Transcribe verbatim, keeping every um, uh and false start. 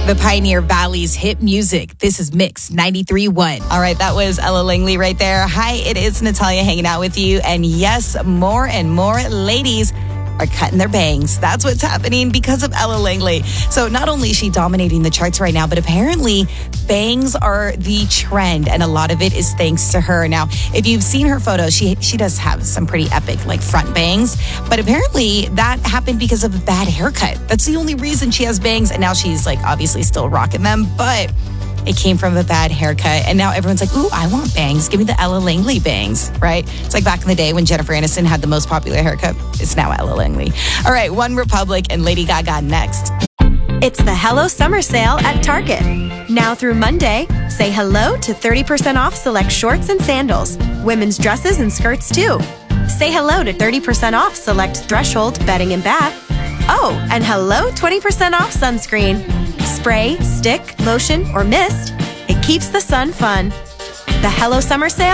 The Pioneer Valley's hit music. This is Mix ninety-three point one. All right, that was Ella Langley right there. Hi, it is Natalia hanging out with you. And yes, more and more ladies are cutting their bangs. That's what's happening because of Ella Langley. So not only is she dominating the charts right now, but apparently bangs are the trend, and a lot of it is thanks to her. Now, if you've seen her photos, she she does have some pretty epic like front bangs, but apparently that happened because of a bad haircut. That's the only reason she has bangs, and now she's like obviously still rocking them, but it came from a bad haircut. And now everyone's like, ooh, I want bangs. Give me the Ella Langley bangs, right? It's like back in the day when Jennifer Aniston had the most popular haircut. It's now Ella Langley. All right, One Republic and Lady Gaga next. It's the Hello Summer Sale at Target. Now through Monday, say hello to thirty percent off select shorts and sandals, women's dresses and skirts too. Say hello to thirty percent off select Threshold bedding and bath. Oh, and hello twenty percent off sunscreen. Spray, stick, lotion, or mist, it keeps the sun fun. The Hello Summer Sale